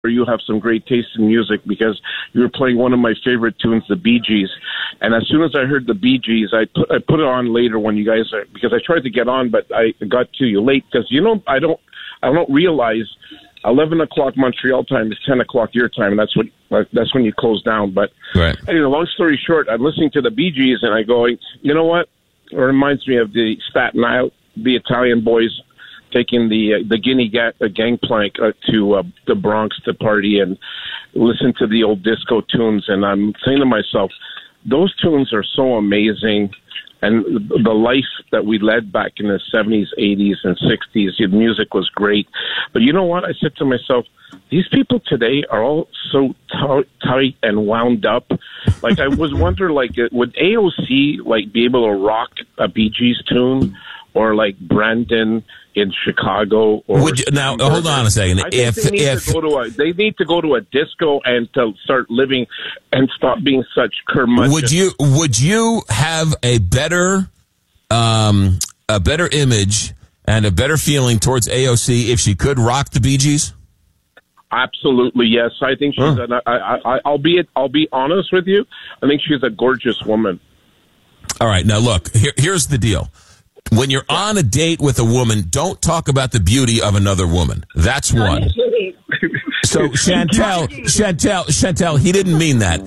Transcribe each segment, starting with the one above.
you have some great taste in music because you were playing one of my favorite tunes, the Bee Gees. And as soon as I heard the Bee Gees, I put it on later when you guys because I tried to get on, but I got to you late because I don't realize 11 o'clock Montreal time is 10 o'clock your time, and that's when you close down. But right. Anyway, long story short, I'm listening to the Bee Gees and I going, you know what? It reminds me of the Staten Island, the Italian boys taking the Guinea gangplank to the Bronx to party and listen to the old disco tunes. And I'm saying to myself, those tunes are so amazing. And the life that we led back in the 70s, 80s, and 60s, the music was great. But you know what? I said to myself, these people today are all so tight and wound up. Like, I was wondering, like, would AOC, like, be able to rock a Bee Gees tune? Or like Brandon in Chicago? Or now, hold on a second. They need to go to a disco and to start living and stop being such curmudgeon. Would you have a better image and a better feeling towards AOC if she could rock the Bee Gees? Absolutely, yes. I think she's I'll be honest with you. I think she's a gorgeous woman. All right, now look, here's the deal. When you're on a date with a woman, don't talk about the beauty of another woman. That's one. So Chantel, he didn't mean that.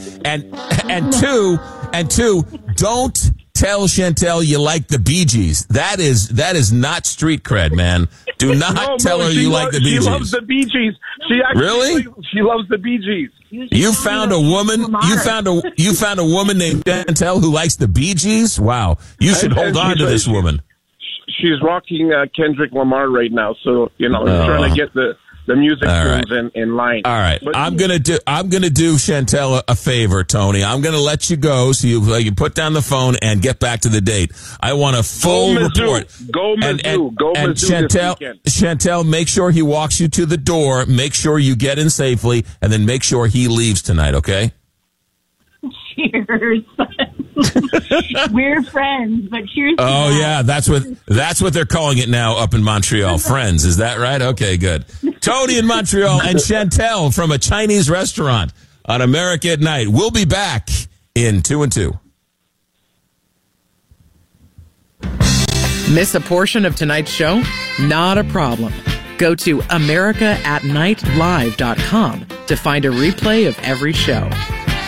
And two, don't tell Chantel you like the Bee Gees. That is not street cred, man. Do not tell her you like the Bee Gees. She loves the Bee Gees. Really? She loves the Bee Gees. You found a woman. You found a woman named Chantel who likes the Bee Gees. Wow, you should hold on to this woman. She's rocking Kendrick Lamar right now, so trying to get the music tunes in line. All right, but I'm gonna do Chantel a favor, Tony. I'm gonna let you go so you put down the phone and get back to the date. I want a full report. Go Mizzou. Go Mizzou this weekend. Chantel, make sure he walks you to the door. Make sure you get in safely, and then make sure he leaves tonight. Okay? Cheers. We're friends, but cheers. Oh yeah, that's what they're calling it now up in Montreal. Friends, is that right? Okay, good. Tony in Montreal and Chantel from a Chinese restaurant on America at Night. We'll be back in 2 and 2. Miss a portion of tonight's show? Not a problem. Go to AmericaAtNightLive.com to find a replay of every show.